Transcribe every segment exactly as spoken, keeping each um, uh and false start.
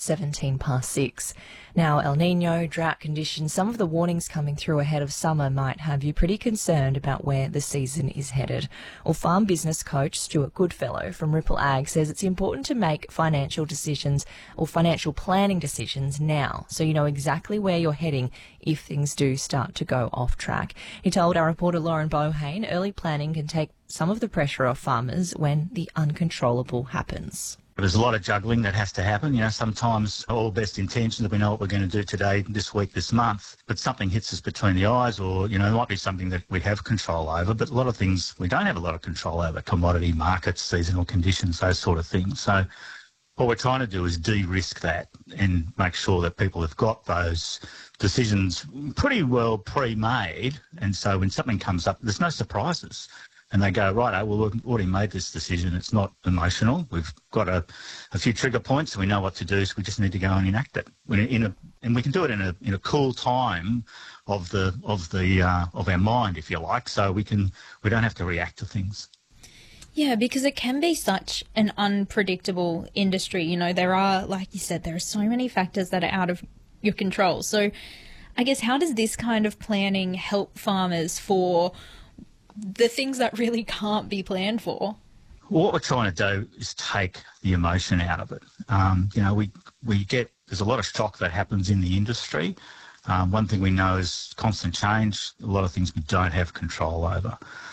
seventeen past six. Now, El Nino, drought conditions, some of the warnings coming through ahead of summer might have you pretty concerned about where the season is headed. Well, farm business coach Stuart Goodfellow from Ripple Ag says it's important to make financial decisions or financial planning decisions now, so you know exactly where you're heading if things do start to go off track. He told our reporter Lauren Bohane early planning can take some of the pressure off farmers when the uncontrollable happens. There's a lot of juggling that has to happen. You know, sometimes all best intentions, we know what we're going to do today, this week, this month, but something hits us between the eyes, or, you know, it might be something that we have control over, but a lot of things we don't have a lot of control over, commodity markets, seasonal conditions, those sort of things. So what we're trying to do is de-risk that and make sure that people have got those decisions pretty well pre-made, and so when something comes up, there's no surprises. And they go, right, well, we've already made this decision. It's not emotional. We've got a, a few trigger points and we know what to do, so we just need to go and enact it. We're in a, and we can do it in a in a cool time of the of the uh, of our mind, if you like, so we can we don't have to react to things. Yeah, because it can be such an unpredictable industry. You know, there are, like you said, there are so many factors that are out of your control. So I guess how does this kind of planning help farmers for the things that really can't be planned for? Well, what we're trying to do is take the emotion out of it. Um, you know, we we get, there's a lot of shock that happens in the industry. Um, one thing we know is constant change, a lot of things we don't have control over.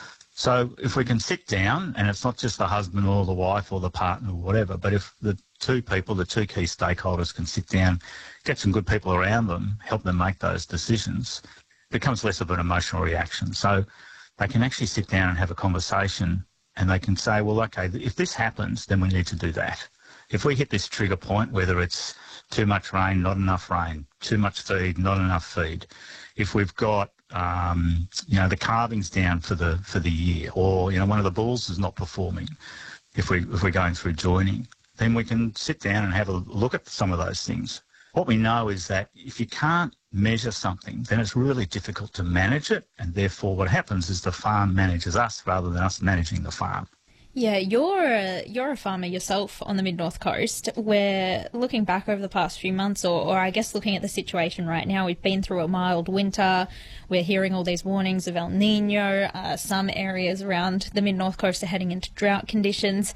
So if we can sit down, and it's not just the husband or the wife or the partner or whatever, but if the two people, the two key stakeholders can sit down, get some good people around them, help them make those decisions, it becomes less of an emotional reaction. So they can actually sit down and have a conversation, and they can say, well, okay, if this happens, then we need to do that. If we hit this trigger point, whether it's too much rain, not enough rain, too much feed, not enough feed, if we've got, um, you know, the calving's down for the for the year, or, you know, one of the bulls is not performing, if, we, if we're going through joining, then we can sit down and have a look at some of those things. What we know is that if you can't measure something, then it's really difficult to manage it, and therefore what happens is the farm manages us rather than us managing the farm. Yeah, you're a, you're a farmer yourself on the Mid-North Coast. We're looking back over the past few months, or, or I guess looking at the situation right now. We've been through a mild winter. We're hearing all these warnings of El Nino. Uh, some areas around the Mid-North Coast are heading into drought conditions.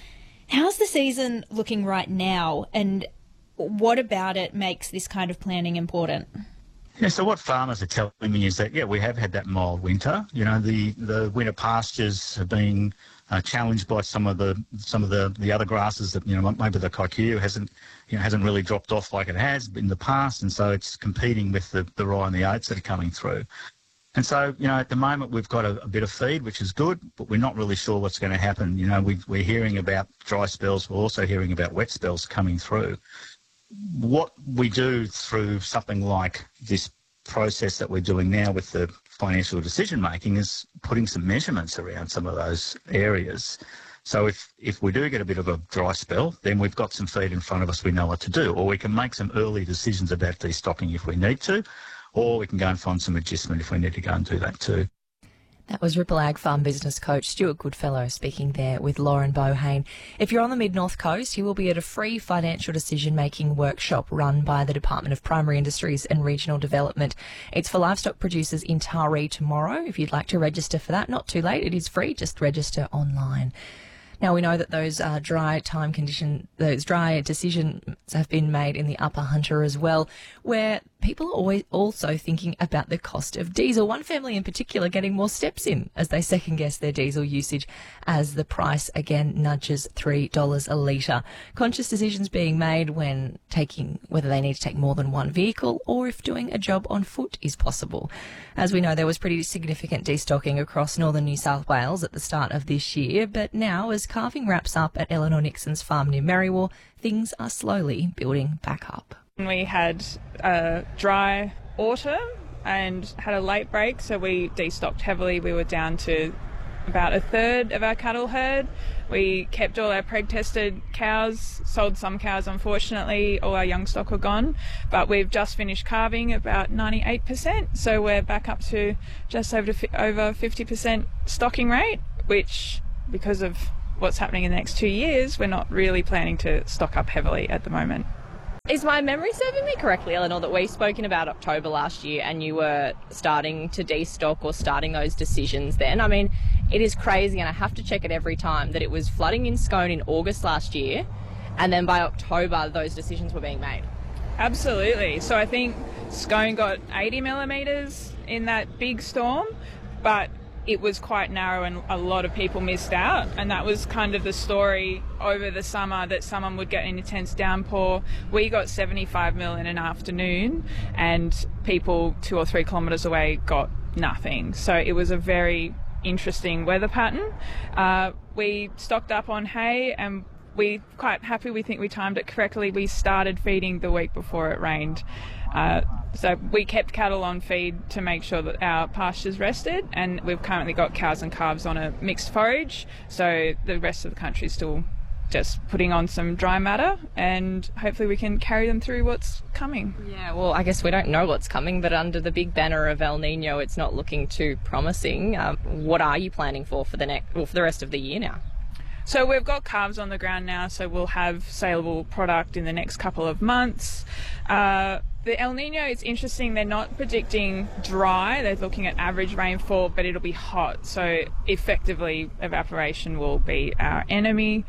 How's the season looking right now, and what about it makes this kind of planning important? Yeah, so what farmers are telling me is that, yeah, we have had that mild winter. You know, the, the winter pastures have been uh, challenged by some of the some of the, the other grasses that, you know, maybe the kikuyu hasn't, you know, hasn't really dropped off like it has in the past, and so it's competing with the, the rye and the oats that are coming through. And so, you know, at the moment we've got a, a bit of feed, which is good, but we're not really sure what's going to happen. You know, we, we're hearing about dry spells, we're also hearing about wet spells coming through. What we do through something like this process that we're doing now with the financial decision making is putting some measurements around some of those areas. So if, if we do get a bit of a dry spell, then we've got some feed in front of us, we know what to do, or we can make some early decisions about destocking if we need to, or we can go and find some adjustment if we need to go and do that too. That was Ripple Ag Farm Business Coach Stuart Goodfellow speaking there with Lauren Bohane. If you're on the Mid-North Coast, he will be at a free financial decision-making workshop run by the Department of Primary Industries and Regional Development. It's for livestock producers in Taree tomorrow. If you'd like to register for that, not too late. It is free. Just register online. Now, we know that those uh, dry time condition, those dry decisions have been made in the Upper Hunter as well, where people are always also thinking about the cost of diesel. One family in particular getting more steps in as they second guess their diesel usage as the price again nudges three dollars a litre. Conscious decisions being made when taking, whether they need to take more than one vehicle or if doing a job on foot is possible. As we know, there was pretty significant destocking across northern New South Wales at the start of this year, but now as calving wraps up at Eleanor Nixon's farm near Merriwell, things are slowly building back up. We had a dry autumn and had a late break, so we destocked heavily. We were down to about a third of our cattle herd. We kept all our preg-tested cows, sold some cows unfortunately, all our young stock were gone, but we've just finished calving about ninety-eight percent, so we're back up to just over, over fifty percent stocking rate, which, because of what's happening in the next two years, we're not really planning to stock up heavily at the moment. Is my memory serving me correctly, Eleanor, that we've spoken about October last year and you were starting to destock or starting those decisions then? I mean, it is crazy, and I have to check it every time, that it was flooding in Scone in August last year, and then by October those decisions were being made. Absolutely. So I think Scone got eighty millimetres in that big storm, but it was quite narrow and a lot of people missed out, and that was kind of the story over the summer, that someone would get an intense downpour. We got seventy-five mil in an afternoon, and people two or three kilometres away got nothing. So it was a very interesting weather pattern. Uh, we stocked up on hay, and we're quite happy. We think we timed it correctly. We started feeding the week before it rained. Uh, so we kept cattle on feed to make sure that our pastures rested, and we've currently got cows and calves on a mixed forage, so the rest of the country is still just putting on some dry matter, and hopefully we can carry them through what's coming. Yeah, well, I guess we don't know what's coming, but under the big banner of El Nino, it's not looking too promising. Um, what are you planning for for the next, well, for the rest of the year now? So we've got calves on the ground now, so we'll have saleable product in the next couple of months. Uh, the El Nino, it's interesting, they're not predicting dry, they're looking at average rainfall, but it'll be hot, so effectively evaporation will be our enemy.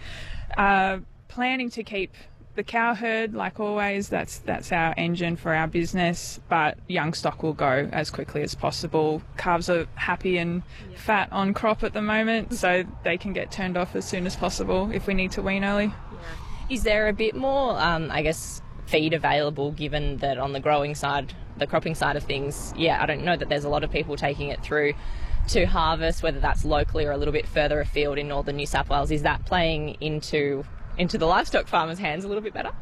Uh, planning to keep the cow herd, like always, that's that's our engine for our business, but young stock will go as quickly as possible. Calves are happy and yeah. fat on crop at the moment, so they can get turned off as soon as possible if we need to wean early. Yeah. Is there a bit more, um, I guess, feed available, given that on the growing side, the cropping side of things, yeah, I don't know that there's a lot of people taking it through to harvest, whether that's locally or a little bit further afield in northern New South Wales. Is that playing into into the livestock farmers' hands a little bit better?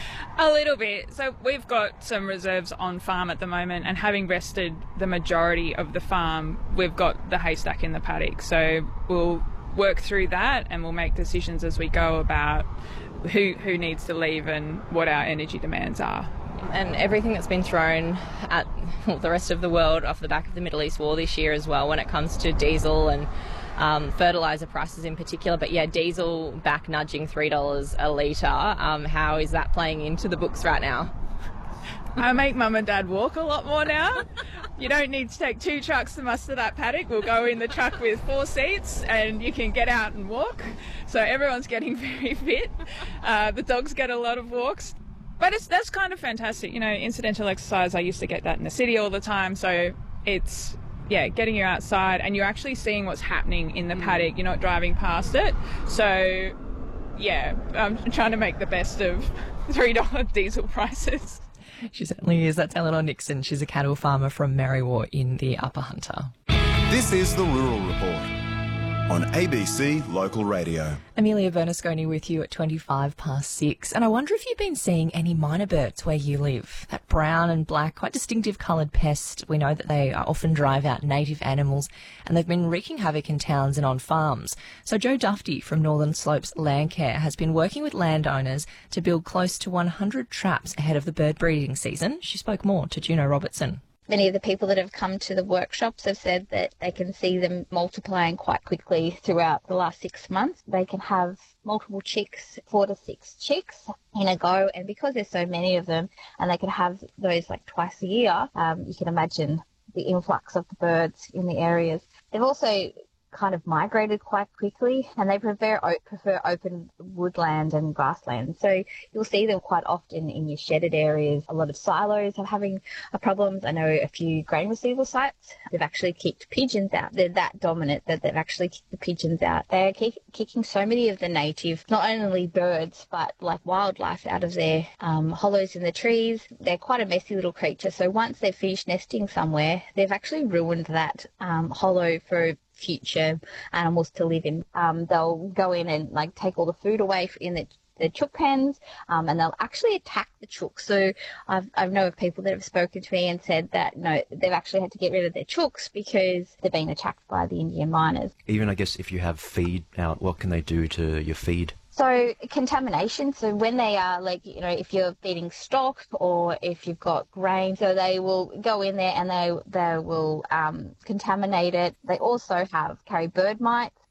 A little bit. So we've got some reserves on farm at the moment, and having rested the majority of the farm, we've got the haystack in the paddock. So we'll work through that, and we'll make decisions as we go about who who needs to leave and what our energy demands are. And everything that's been thrown at well, the rest of the world off the back of the Middle East war this year as well, when it comes to diesel and um, fertiliser prices in particular. But yeah, diesel back nudging three dollars a litre. Um, how is that playing into the books right now? I make mum and dad walk a lot more now. You don't need to take two trucks to muster that paddock. We'll go in the truck with four seats and you can get out and walk. So everyone's getting very fit. Uh, the dogs get a lot of walks. But it's that's kind of fantastic. You know, incidental exercise, I used to get that in the city all the time. So it's, yeah, getting you outside and you're actually seeing what's happening in the paddock. You're not driving past it. So, yeah, I'm trying to make the best of three dollars diesel prices. She certainly is. That's Eleanor Nixon. She's a cattle farmer from Merriwa in the Upper Hunter. This is the Rural Report on A B C Local Radio. Amelia Bernasconi with you at twenty-five past six. And I wonder if you've been seeing any minor birds where you live. That brown and black, quite distinctive coloured pest. We know that they often drive out native animals, and they've been wreaking havoc in towns and on farms. So Joe Dufty from Northern Slopes Landcare has been working with landowners to build close to one hundred traps ahead of the bird breeding season. She spoke more to Juno Robertson. Many of the people that have come to the workshops have said that they can see them multiplying quite quickly throughout the last six months. They can have multiple chicks, four to six chicks in a go, and because there's so many of them and they can have those like twice a year, um, you can imagine the influx of the birds in the areas. They've also kind of migrated quite quickly, and they prefer prefer open woodland and grassland. So you'll see them quite often in your shedded areas. A lot of silos are having problems. I know a few grain receival sites, they've actually kicked pigeons out. They're that dominant that they've actually kicked the pigeons out. They're kick, kicking so many of the native, not only birds, but like wildlife out of their um, hollows in the trees. They're quite a messy little creature. So once they've finished nesting somewhere, they've actually ruined that um, hollow for future animals to live in. Um, they'll go in and like take all the food away in the, the chook pens, um, and they'll actually attack the chooks. So I've I know of people that have spoken to me and said that no, they've actually had to get rid of their chooks because they're being attacked by the Indian miners. Even I guess if you have feed out, what can they do to your feed? So contamination, so when they are like, you know, if you're feeding stock or if you've got grain, so they will go in there and they they will um, contaminate it. They also have carry bird mites.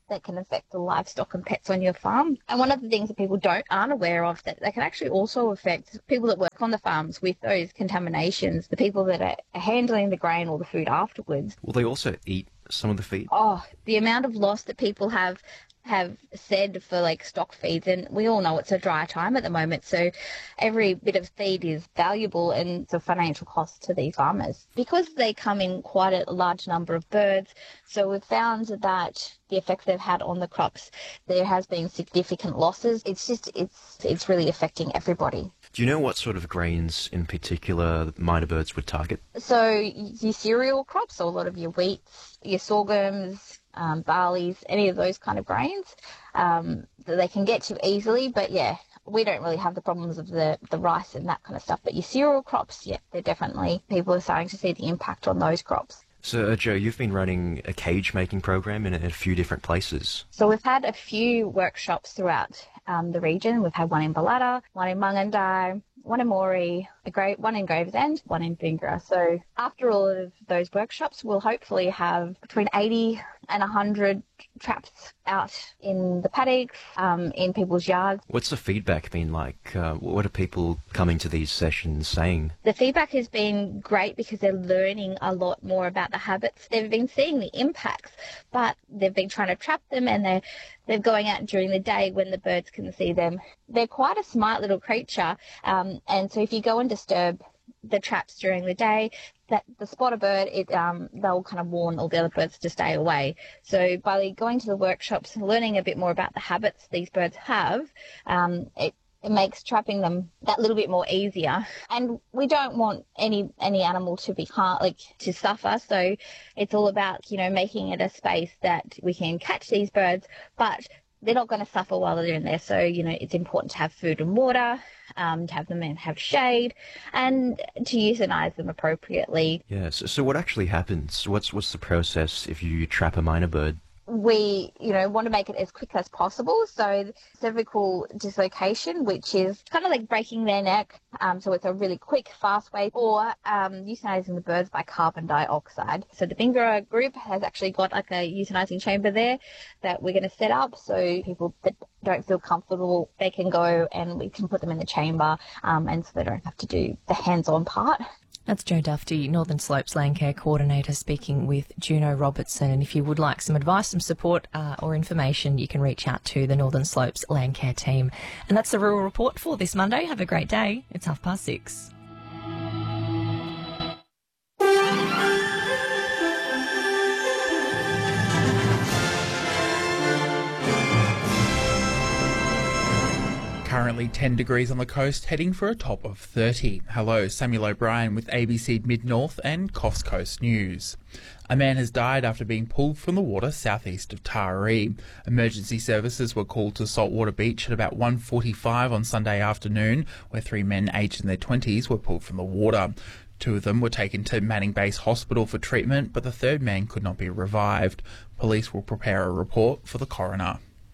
that can affect the livestock and pets on your farm. And one of the things that people don't aren't aware of, that they can actually also affect people that work on the farms with those contaminations, the people that are handling the grain or the food afterwards. Will they also eat some of the feed? Oh, the amount of loss that people have have said for like stock feeds, and we all know it's a dry time at the moment, so every bit of feed is valuable and it's a financial cost to these farmers because they come in quite a large number of birds. So we've found that the effects they've had on the crops, there has been significant losses. It's just it's it's really affecting everybody. Do you know what sort of grains in particular miner birds would target? So your cereal crops, so a lot of your wheats, your sorghums, um, barleys, any of those kind of grains, um, that they can get to easily. But yeah, we don't really have the problems of the, the rice and that kind of stuff. But your cereal crops, yeah, they're definitely, people are starting to see the impact on those crops. So, uh, Joe, you've been running a cage-making program in a, in a few different places. So we've had a few workshops throughout um, the region. We've had one in Balata, one in Mungandai, one in Moree, a great one in Gravesend, one in Bingara. So after all of those workshops, we'll hopefully have between eighty and one hundred traps out in the paddocks, um, in people's yards. What's the feedback been like? Uh, what are people coming to these sessions saying? The feedback has been great because they're learning a lot more about the habits. They've been seeing the impacts, but they've been trying to trap them, and they're, they're going out during the day when the birds can see them. They're quite a smart little creature, um, and so if you go and disturb the traps during the day, that the spotter bird, it um, they'll kind of warn all the other birds to stay away. So by going to the workshops and learning a bit more about the habits these birds have, um, it it makes trapping them that little bit more easier. And we don't want any any animal to be hard, like to suffer. So it's all about, you know, making it a space that we can catch these birds, but they're not going to suffer while they're in there. So, you know, it's important to have food and water, um, to have them and have shade, and to euthanize them appropriately. Yeah, so, so what actually happens? What's what's the process if you trap a miner bird? We, you know, want to make it as quick as possible. So cervical dislocation, which is kind of like breaking their neck. Um, so it's a really quick, fast way, or um, euthanizing the birds by carbon dioxide. So the Bingara group has actually got like a euthanizing chamber there that we're going to set up. So people that don't feel comfortable, they can go and we can put them in the chamber, um, and so they don't have to do the hands-on part. That's Joe Dufty, Northern Slopes Landcare Coordinator, speaking with Juno Robertson. And if you would like some advice, some support uh, or information, you can reach out to the Northern Slopes Landcare team. And that's the Rural Report for this Monday. Have a great day. It's half past six. Currently ten degrees on the coast, heading for a top of thirty. Hello, Samuel O'Brien with A B C Mid-North and Coffs Coast News. A man has died after being pulled from the water southeast of Taree. Emergency services were called to Saltwater Beach at about one forty-five on Sunday afternoon, where three men aged in their twenties were pulled from the water. Two of them were taken to Manning Base Hospital for treatment, but the third man could not be revived. Police will prepare a report for the coroner.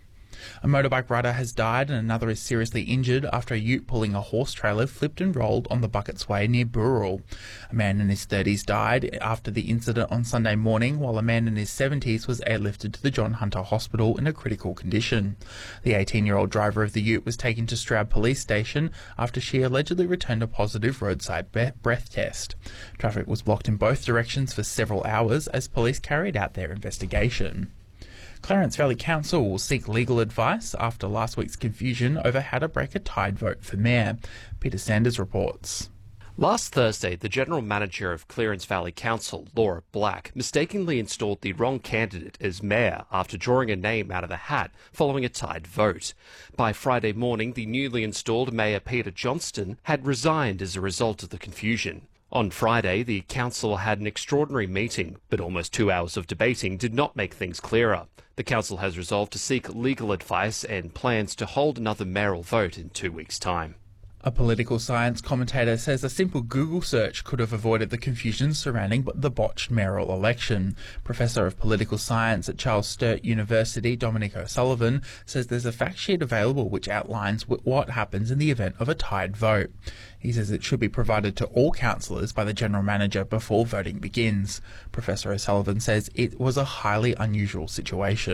A motorbike rider has died and another is seriously injured after a ute pulling a horse trailer flipped and rolled on the Buckets Way near Burrell. A man in his thirties died after the incident on Sunday morning, while a man in his seventies was airlifted to the John Hunter Hospital in a critical condition. The eighteen-year-old driver of the ute was taken to Stroud Police Station after she allegedly returned a positive roadside be- breath test. Traffic was blocked in both directions for several hours as police carried out their investigation. Clarence Valley Council will seek legal advice after last week's confusion over how to break a tied vote for mayor. Peter Sanders reports. Last Thursday, the General Manager of Clarence Valley Council, Laura Black, mistakenly installed the wrong candidate as mayor after drawing a name out of the hat following a tied vote. By Friday morning, the newly installed Mayor Peter Johnston had resigned as a result of the confusion. On Friday, the council had an extraordinary meeting, but almost two hours of debating did not make things clearer. The council has resolved to seek legal advice and plans to hold another mayoral vote in two weeks' time. A political science commentator says a simple Google search could have avoided the confusion surrounding the botched mayoral election. Professor of Political Science at Charles Sturt University, Dominic O'Sullivan, says there's a fact sheet available which outlines what happens in the event of a tied vote. He says it should be provided to all councillors by the General Manager before voting begins. Professor O'Sullivan says it was a highly unusual situation.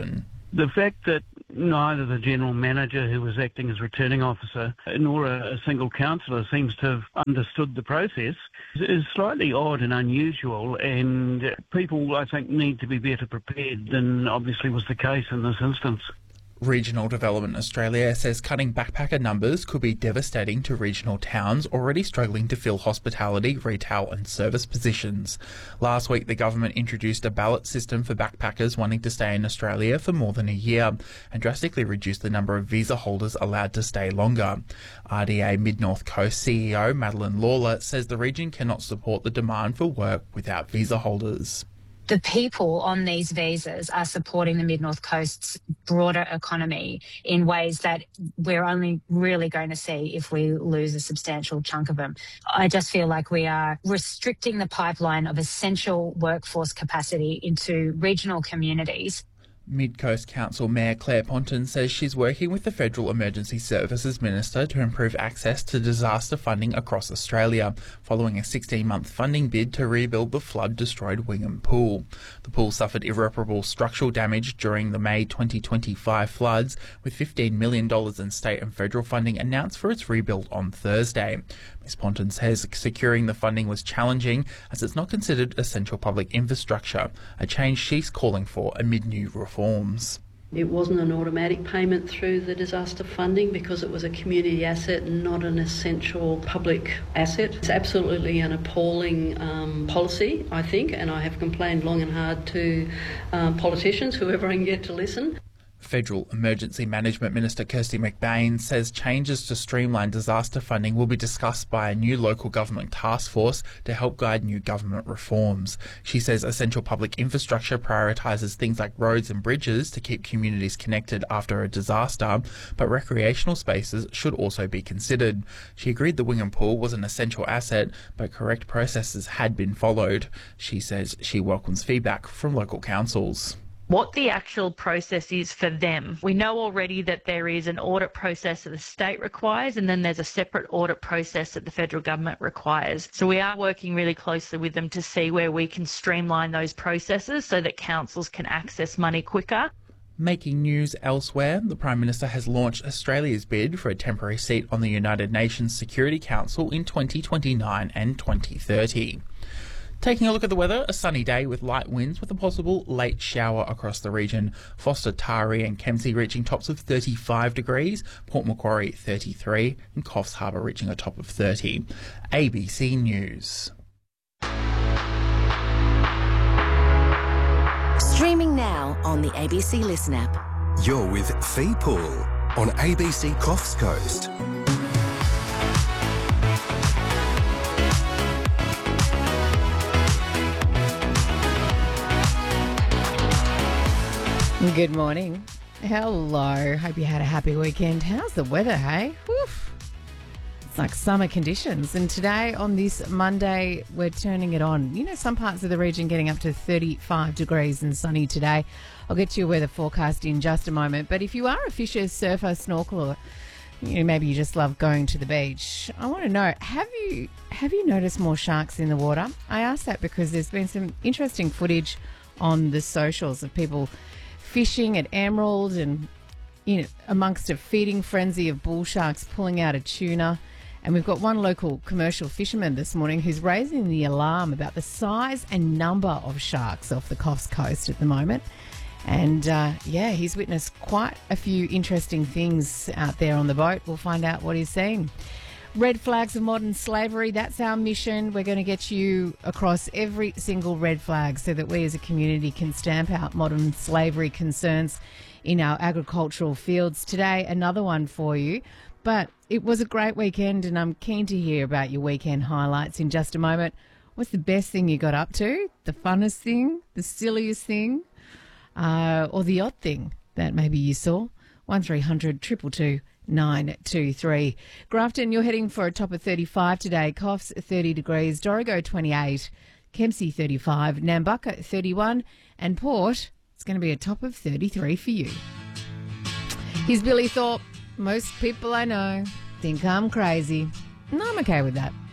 The fact that neither the general manager, who was acting as returning officer, nor a, a single councillor seems to have understood the process is slightly odd and unusual, and people, I think, need to be better prepared than obviously was the case in this instance. Regional Development Australia says cutting backpacker numbers could be devastating to regional towns already struggling to fill hospitality, retail and service positions. Last week, the government introduced a ballot system for backpackers wanting to stay in Australia for more than a year and drastically reduced the number of visa holders allowed to stay longer. R D A Mid-North Coast C E O Madeline Lawler says the region cannot support the demand for work without visa holders. The people on these visas are supporting the Mid-North Coast's broader economy in ways that we're only really going to see if we lose a substantial chunk of them. I just feel like we are restricting the pipeline of essential workforce capacity into regional communities. Mid-Coast Council Mayor Claire Ponton says she's working with the Federal Emergency Services Minister to improve access to disaster funding across Australia, following a sixteen-month funding bid to rebuild the flood-destroyed Wingham Pool. The pool suffered irreparable structural damage during the May twenty twenty-five floods, with fifteen million dollars in state and federal funding announced for its rebuild on Thursday. Miz Ponton says securing the funding was challenging as it's not considered essential public infrastructure, a change she's calling for amid new reforms. It wasn't an automatic payment through the disaster funding because it was a community asset and not an essential public asset. It's absolutely an appalling um, policy, I think, and I have complained long and hard to um, politicians, whoever I can get to listen. Federal Emergency Management Minister Kirsty McBain says changes to streamline disaster funding will be discussed by a new local government task force to help guide new government reforms. She says essential public infrastructure prioritises things like roads and bridges to keep communities connected after a disaster, but recreational spaces should also be considered. She agreed the Wingham Pool was an essential asset, but correct processes had been followed. She says she welcomes feedback from local councils. What the actual process is for them. We know already that there is an audit process that the state requires, and then there's a separate audit process that the federal government requires. So we are working really closely with them to see where we can streamline those processes so that councils can access money quicker. Making news elsewhere, the Prime Minister has launched Australia's bid for a temporary seat on the United Nations Security Council in twenty twenty-nine and twenty thirty. Taking a look at the weather, a sunny day with light winds with a possible late shower across the region. Forster, Taree and Kempsey reaching tops of thirty-five degrees, Port Macquarie thirty-three and Coffs Harbour reaching a top of thirty. A B C News. Streaming now on the A B C Listen app. You're with Fee Pool on A B C Coffs Coast. Good morning. Hello. Hope you had a happy weekend. How's the weather, hey? Woof. It's like summer conditions. And today, on this Monday, we're turning it on. You know, some parts of the region getting up to thirty-five degrees and sunny today. I'll get to your weather forecast in just a moment. But if you are a fisher, surfer, snorkeler, you know, maybe you just love going to the beach, I want to know, have you have you noticed more sharks in the water? I ask that because there's been some interesting footage on the socials of people fishing at Emerald and, you know, amongst a feeding frenzy of bull sharks pulling out a tuna. And we've got one local commercial fisherman this morning who's raising the alarm about the size and number of sharks off the Coffs Coast at the moment. And, uh, yeah, he's witnessed quite a few interesting things out there on the boat. We'll find out what he's seeing. Red flags of modern slavery, that's our mission. We're going to get you across every single red flag so that we as a community can stamp out modern slavery concerns in our agricultural fields. Today, another one for you. But it was a great weekend and I'm keen to hear about your weekend highlights in just a moment. What's the best thing you got up to? The funnest thing? The silliest thing? Uh, or the odd thing that maybe you saw? one three hundred two two two nine two three. Grafton, you're heading for a top of thirty-five today. Coffs thirty degrees, Dorrigo twenty-eight, Kempsey thirty-five, Nambucca thirty-one, and Port, it's going to be a top of thirty-three for you. Here's Billy Thorpe. Most people I know think I'm crazy, and I'm okay with that.